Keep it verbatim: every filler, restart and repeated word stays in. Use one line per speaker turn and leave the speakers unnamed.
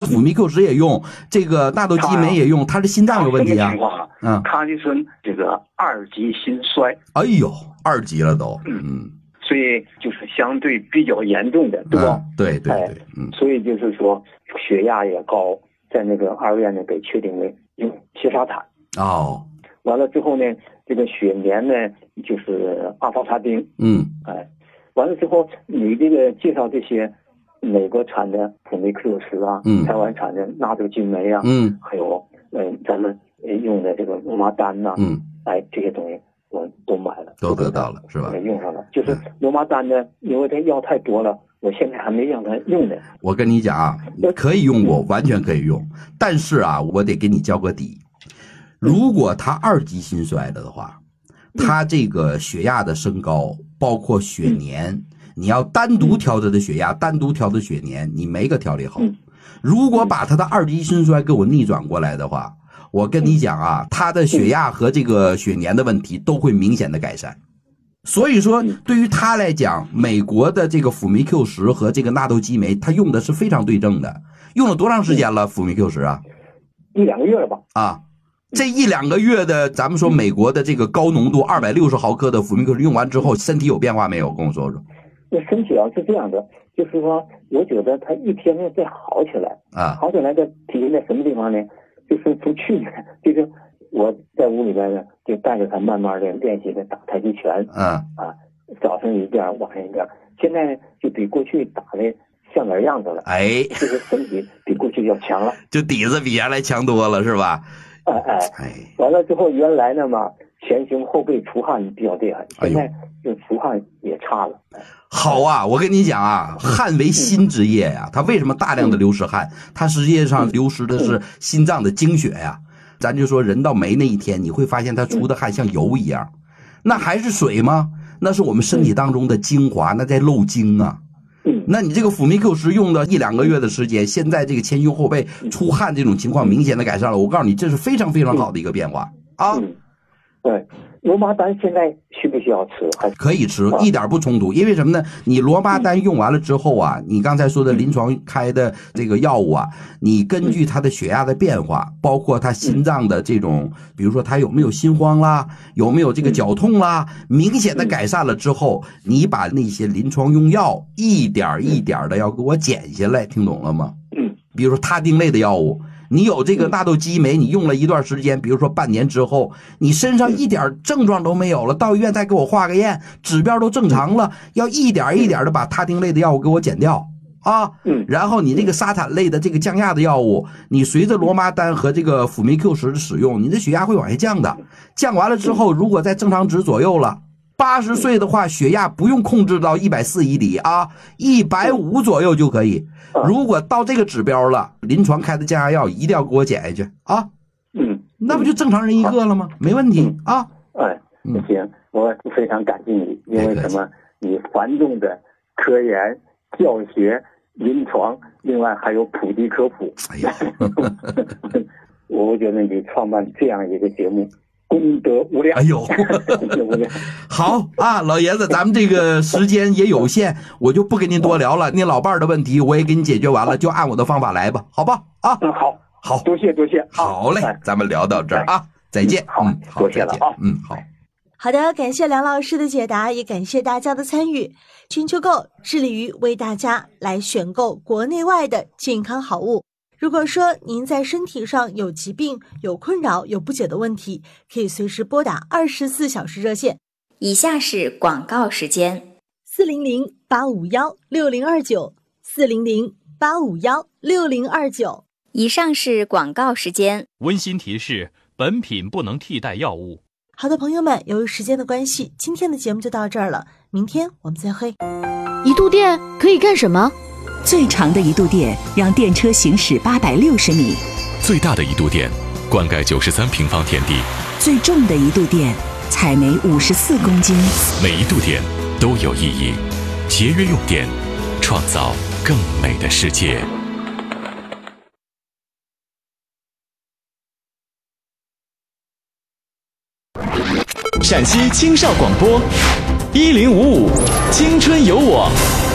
辅酶 Q 十也用，这个纳豆激酶也用，他是心脏有问题啊。
嗯，他就是这个二级心衰。
哎呦，二级了都。嗯。
所以就是相对比较严重的，对吧？
嗯、对对对，嗯、
哎，所以就是说血压也高，在那个二院呢被确定为用缬沙坦。
哦，
完了之后呢，这个血粘呢就是阿法他汀。
嗯，
哎，完了之后你这个介绍这些美国产的辅酶 Q 十啊，
嗯，
台湾产的纳豆激酶啊，
嗯，
还有嗯、呃、咱们用的这个罗马丹呐、啊，
嗯，
哎这些东西。我都买了，
都得到了，是吧？
用上了，就是罗马丹呢，因为它药太多了，我现在还没让它用呢。
我跟你讲啊，可以用过，完全可以用，但是啊，我得给你交个底。如果他二级心衰了的话，他这个血压的升高，包括血粘，你要单独调他的血压，单独调的血粘，你没个调理好。如果把他的二级心衰给我逆转过来的话，我跟你讲啊，他的血压和这个血粘的问题都会明显的改善。所以说对于他来讲，美国的这个辅酶 Q 十和这个纳豆激酶他用的是非常对症的。用了多长时间了辅酶 Q 十啊？
一两个月了吧。
啊，这一两个月的咱们说美国的这个高浓度二百六十毫克的辅酶 Q 十用完之后，身体有变化没有？跟我说说。
那身体啊是这样的，就是说我觉得他一天天在好起来啊，好起来的体现在什么地方呢？就是从去年，就是我在屋里边呢，就带着他慢慢的练习的打太极拳，
嗯
啊，早上一遍，晚上一遍，现在就比过去打的像点样子了，
哎，
就是身体比过去要强了，
就底子比原来强多了，是吧？
哎哎哎，完了之后，原来呢嘛，前胸后背出汗比较厉害，现在就出汗也差了。
好啊，我跟你讲啊，汗为心之液呀、啊，它为什么大量的流失汗？它实际上流失的是心脏的精血呀、啊。咱就说人到没那一天，你会发现它出的汗像油一样，那还是水吗？那是我们身体当中的精华，那在漏精啊。那你这个辅酶 Q 十用了一两个月的时间，现在这个前胸后背出汗这种情况明显的改善了，我告诉你，这是非常非常好的一个变化啊。
对，罗马丹现在需不需要吃？还
可以吃，一点不冲突。因为什么呢？你罗马丹用完了之后啊，你刚才说的临床开的这个药物啊，你根据他的血压的变化，包括他心脏的这种，比如说他有没有心慌啦，有没有这个绞痛啦，明显的改善了之后，你把那些临床用药一点一点的要给我减下来，听懂了吗？
嗯，
比如说他汀类的药物。你有这个纳豆激酶，你用了一段时间，比如说半年之后，你身上一点症状都没有了，到医院再给我化个验，指标都正常了，要一点一点的把他汀类的药物给我减掉啊。然后你这个沙坦类的这个降压的药物，你随着罗马丹和这个辅酶 Q 十的使用，你的血压会往下降的。降完了之后，如果在正常值左右了，八十岁的话，血压不用控制到一百四以里啊，一百五左右就可以。如果到这个指标了，临床开的降压药一定要给我减下去啊。
嗯，
那不就正常人一个了吗？没问题啊。
哎，行，我非常感谢你，因为什么？你繁重的科研、教学、临床，另外还有普及科普。
哎呀，
我觉得你创办这样一个节目，功德无量。
哎呦，好啊，老爷子，咱们这个时间也有限，我就不跟您多聊了。您老伴儿的问题我也给你解决完了，就按我的方法来吧，好吧？啊，
嗯，好，
好，
多谢多谢，
好嘞，咱们聊到这儿啊，再见。
好，
嗯，好，
多谢了啊，
嗯，好。
好的，感谢梁老师的解答，也感谢大家的参与。全球购致力于为大家来选购国内外的健康好物。如果说您在身体上有疾病、有困扰、有不解的问题，可以随时拨打二十四小时热线。
以下是广告时间：
四零零八五幺六零二九，四零零八五幺六零二九。
以上是广告时间。
温馨提示：本品不能替代药物。
好的，朋友们，由于时间的关系，今天的节目就到这儿了。明天我们再会。
一度电可以干什么？
最长的一度电让电车行驶八百六十米，
最大的一度电灌溉九十三平方田地，
最重的一度电采煤五十四公斤。
每一度电都有意义，节约用电，创造更美的世界。
陕西青少广播一零五五青春有我。